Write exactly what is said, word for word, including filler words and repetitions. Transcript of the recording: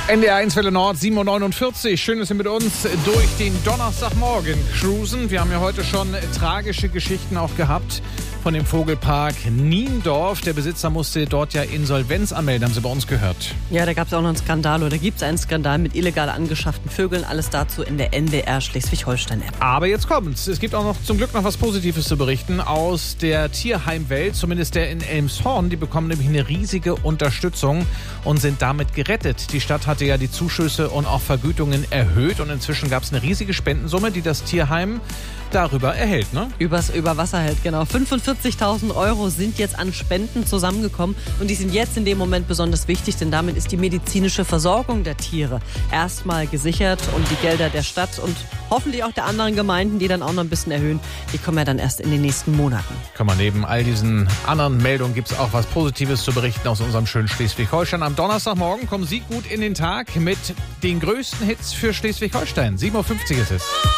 N D R eins Welle Nord, sieben Uhr neunundvierzig. Schön, dass Sie mit uns durch den Donnerstagmorgen cruisen. Wir haben ja heute schon tragische Geschichten auch gehabt von dem Vogelpark Niendorf. Der Besitzer musste dort ja Insolvenz anmelden, haben Sie bei uns gehört. Ja, da gab es auch noch einen Skandal oder gibt es einen Skandal mit illegal angeschafften Vögeln. Alles dazu in der N D R Schleswig-Holstein-App. Aber jetzt kommt's. Es gibt auch noch zum Glück noch was Positives zu berichten aus der Tierheimwelt, zumindest der in Elmshorn. Die bekommen nämlich eine riesige Unterstützung und sind damit gerettet. Die Stadt hatte ja die Zuschüsse und auch Vergütungen erhöht und inzwischen gab es eine riesige Spendensumme, die das Tierheim darüber erhält, ne? Übers über Wasser hält, genau. fünfundvierzigtausend Euro sind jetzt an Spenden zusammengekommen und die sind jetzt in dem Moment besonders wichtig, denn damit ist die medizinische Versorgung der Tiere erstmal gesichert und die Gelder der Stadt und hoffentlich auch der anderen Gemeinden, die dann auch noch ein bisschen erhöhen, die kommen ja dann erst in den nächsten Monaten. Kann man neben all diesen anderen Meldungen gibt es auch was Positives zu berichten aus unserem schönen Schleswig-Holstein. Am Donnerstagmorgen kommen Sie gut in den Tag mit den größten Hits für Schleswig-Holstein. sieben Uhr fünfzig ist es.